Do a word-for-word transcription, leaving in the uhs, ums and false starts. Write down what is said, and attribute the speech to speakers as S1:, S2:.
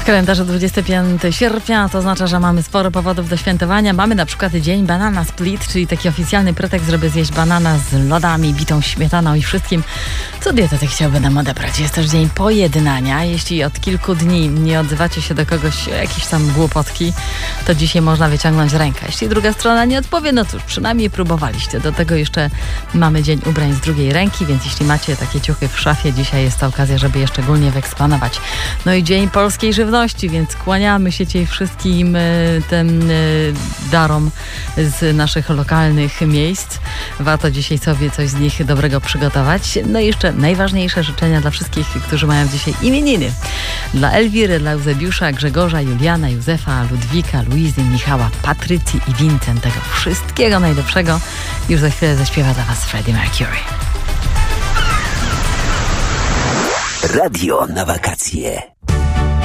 S1: W kalendarzu dwudziestego piątego sierpnia to oznacza, że mamy sporo powodów do świętowania. Mamy na przykład dzień Banana Split, czyli taki oficjalny pretekst, żeby zjeść banana z lodami, bitą śmietaną i wszystkim, co dietetyk chciałby nam odebrać. Jest też dzień pojednania. Jeśli od kilku dni nie odzywacie się do kogoś jakieś tam głupotki, to dzisiaj można wyciągnąć rękę. Jeśli druga strona nie odpowie, no cóż, przynajmniej próbowaliście. Do tego jeszcze mamy dzień ubrań z drugiej ręki, więc jeśli macie takie ciuchy w szafie, dzisiaj jest ta okazja, żeby je szczególnie wyeksponować. No i dzień polskiej żywności, więc kłaniamy się dzisiaj wszystkim tym darom z naszych lokalnych miejsc. Warto dzisiaj sobie coś z nich dobrego przygotować. No i jeszcze najważniejsze życzenia dla wszystkich, którzy mają dzisiaj imieniny. Dla Elwiry, dla Eusebiusza, Grzegorza, Juliana, Józefa, Ludwika, Luizy, Michała, Patrycji i Wincentego. Wszystkiego najlepszego. Już za chwilę zaśpiewa dla Was Freddie Mercury.
S2: Radio na wakacje.